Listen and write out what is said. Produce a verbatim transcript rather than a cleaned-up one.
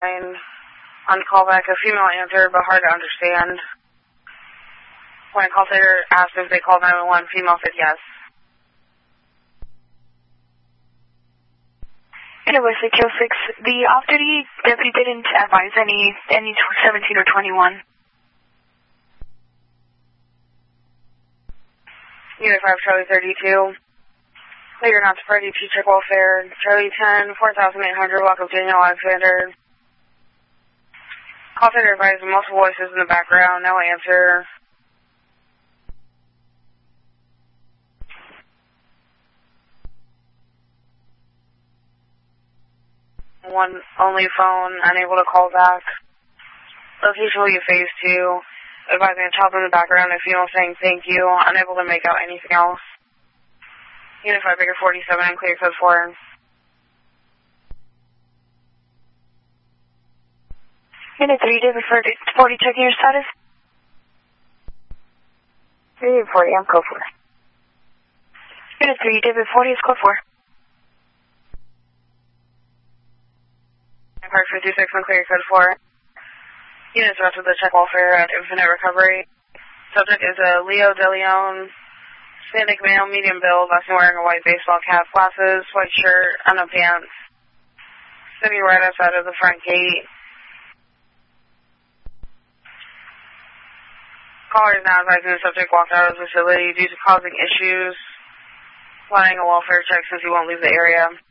On callback, a female answered, but hard to understand. When a call center asked if they called nine one one, female said yes. University Kill six, the off-duty deputy didn't advise any, any seventeen or twenty-one. Unit five, Charlie thirty-two. Later not to party to check welfare. Charlie ten, four thousand eight hundred, walk up Daniel Alexander. Call center advised multiple voices in the background, no answer. One only phone, unable to call back. Location will be phase two. Advising a child in the background, a female saying thank you, unable to make out anything else. Unit five, Baker forty-seven, clear code four. Unit three, David forty, checking your status. David forty, I'm code four. Unit three, David forty is code four. Park fifty-six, clear code four. Units rest of the check welfare at Infinite Recovery. Subject is a Leo De Leon, Hispanic male, medium build, last seen wearing a white baseball cap, glasses, white shirt, and no pants. Sitting right outside of the front gate. Caller is now advising the subject walked out of the facility due to causing issues, planning a welfare check since he won't leave the area.